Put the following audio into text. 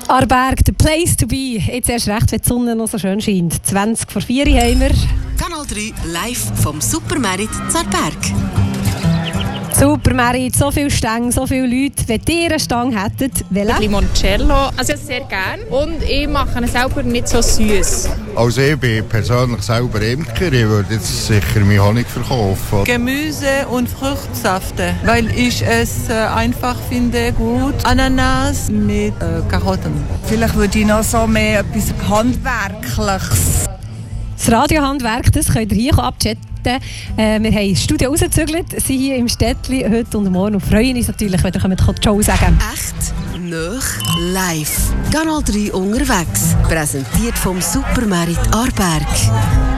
Aarberg, the place to be. Jetzt erst recht, wenn die Sonne noch so schön scheint. 20 vor 4 haben wir. Kanal 3 live vom Supermarkt in Aarberg. Super, Merit, so viele Stänge, so viele Leute. Wenn ihr eine Stange hättet, welche? Limoncello, also sehr gerne. Und ich mache es selber nicht so süß. Also ich bin persönlich selber Imker, ich würde jetzt sicher meinen Honig verkaufen. Gemüse und Fruchtsäfte, weil ich es einfach finde gut. Ananas mit Karotten. Vielleicht würde ich noch so mehr etwas Handwerkliches. Das Radiohandwerk, das könnt ihr hier abchatten. Wir haben das Studio rausgezügelt, sind hier im Städtli heute und morgen und freuen uns natürlich, wenn ihr Ciao sagen könnt. Echt, nöch, live. Kanal 3 unterwegs. Präsentiert vom Supermarkt Aarberg.